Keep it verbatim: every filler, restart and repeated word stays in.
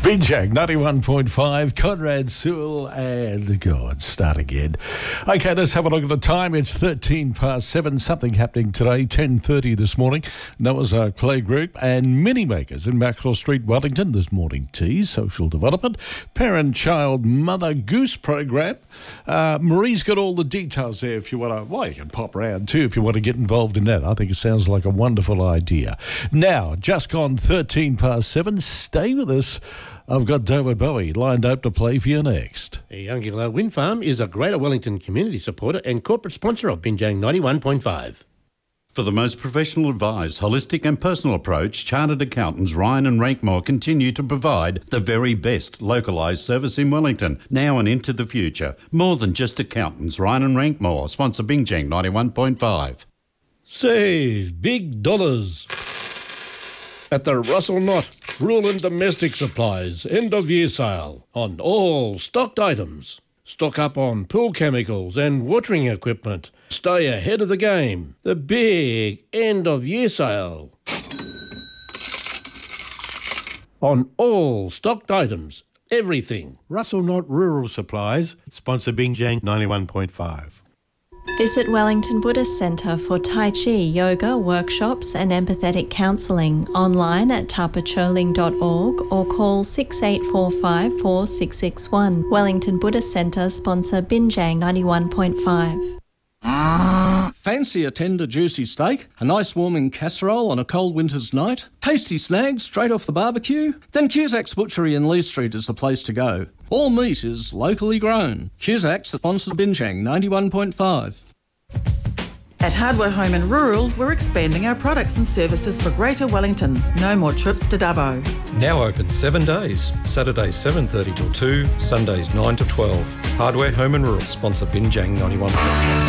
Binjang ninety-one point five, Conrad Sewell and God, start again. Okay, let's have a look at the time. It's thirteen past seven. Something happening today, ten thirty this morning. Noah's Ark Play Group and Mini Makers in Mackerel Street, Wellington. This morning tea, social development, parent, child, mother goose program. Uh, Marie's got all the details there if you want to, well, you can pop round too if you want to get involved in that. I think it sounds like a wonderful idea. Now, just gone thirteen past seven. Stay with us. I've got David Bowie lined up to play for you next. Youngilla Wind Farm is a Greater Wellington community supporter and corporate sponsor of Binjang ninety-one point five. For the most professional advised, holistic and personal approach, Chartered Accountants Ryan and Rankmore continue to provide the very best localised service in Wellington, now and into the future. More than just accountants, Ryan and Rankmore sponsor Binjang ninety-one point five. Save big dollars at the Russell Knott Rural and Domestic Supplies end-of-year sale on all stocked items. Stock up on pool chemicals and watering equipment. Stay ahead of the game. The big end-of-year sale on all stocked items. Everything. Russell Knott Rural Supplies sponsor Binjang ninety-one point five. Visit Wellington Buddhist Centre for Tai Chi, yoga, workshops and empathetic counselling online at tapacholing dot org or call six eight four five, four six six one. Wellington Buddhist Centre sponsor Binjang ninety-one point five. Fancy a tender juicy steak, a nice warming casserole on a cold winter's night, tasty snags straight off the barbecue? Then Cusack's Butchery in Lee Street is the place to go. All meat is locally grown. Cusack's sponsors Binjang ninety-one point five. At Hardware Home and Rural, we're expanding our products and services for Greater Wellington. No more trips to Dubbo. Now open seven days. Saturdays seven thirty till two, Sundays nine to twelve. Hardware Home and Rural sponsor Binjang ninety-one point five.